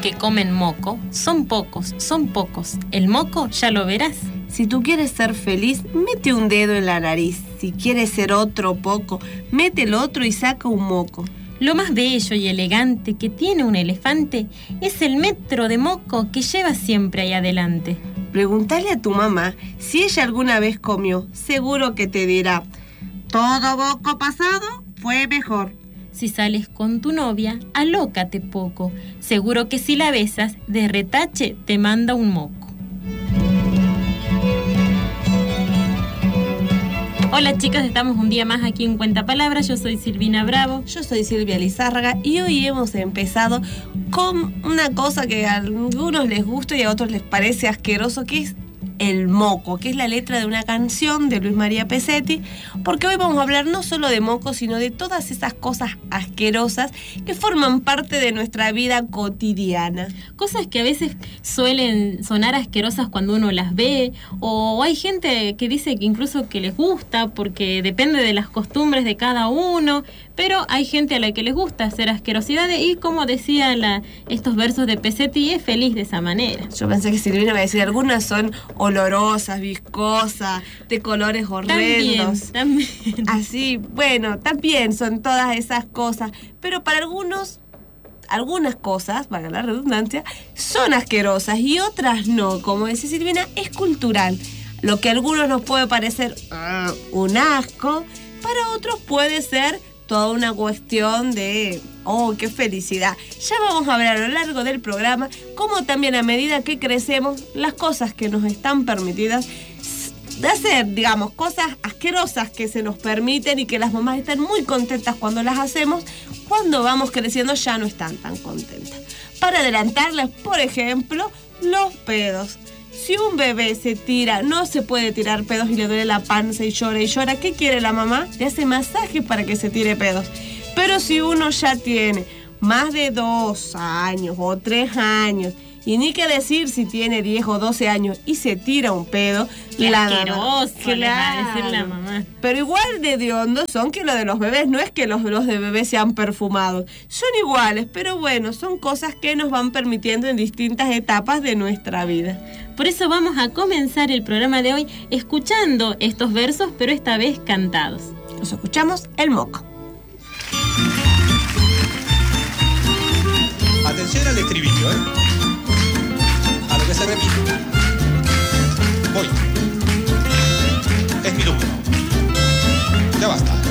que comen moco, son pocos, son pocos. El moco ya lo verás. Si tú quieres ser feliz, mete un dedo en la nariz. Si quieres ser otro poco, mete el otro y saca un moco. Lo más bello y elegante que tiene un elefante es el metro de moco que lleva siempre ahí adelante. Pregúntale a tu mamá si ella alguna vez comió. Seguro que te dirá: todo moco pasado fue mejor. Si sales con tu novia, alócate poco. Seguro que si la besas, de retache te manda un moco. Hola chicos, estamos un día más aquí en Cuenta Palabras. Yo soy Silvina Bravo. Yo soy Silvia Lizárraga y hoy hemos empezado con una cosa que a algunos les gusta y a otros les parece asqueroso, que es el moco, que es la letra de una canción de Luis María Pesetti, porque hoy vamos a hablar no solo de moco, sino de todas esas cosas asquerosas que forman parte de nuestra vida cotidiana. Cosas que a veces suelen sonar asquerosas cuando uno las ve, o hay gente que dice que incluso que les gusta, porque depende de las costumbres de cada uno, pero hay gente a la que les gusta hacer asquerosidades y, como decía estos versos de Pesetti, es feliz de esa manera. Yo pensé que Silvina iba a decir, algunas son olorosas, viscosas, de colores horrendos. También. Así, bueno, también son todas esas cosas, pero para algunas cosas, valga la redundancia, son asquerosas y otras no. Como decía Silvina, es cultural. Lo que a algunos nos puede parecer un asco, para otros puede ser toda una cuestión de ¡oh, qué felicidad! Ya vamos a ver a lo largo del programa cómo también a medida que crecemos, las cosas que nos están permitidas de hacer, digamos, cosas asquerosas que se nos permiten y que las mamás están muy contentas cuando las hacemos, cuando vamos creciendo ya no están tan contentas. Para adelantarles, por ejemplo, los pedos. Si un bebé se tira, no se puede tirar pedos y le duele la panza y llora, ¿qué quiere la mamá? Le hace masaje para que se tire pedos. Pero si uno ya tiene más de 2 años o 3 años, y ni que decir si tiene 10 o 12 años y se tira un pedo, ¡qué asqueroso! Claro, le va a decir la mamá. Pero igual de hediondos son que lo de los bebés, no es que los de bebés sean perfumados, son iguales, pero bueno, son cosas que nos van permitiendo en distintas etapas de nuestra vida. Por eso vamos a comenzar el programa de hoy escuchando estos versos, pero esta vez cantados. Nos escuchamos el moco. Atención al estribillo, a lo que se repite. Voy. Es mi turno. Ya basta.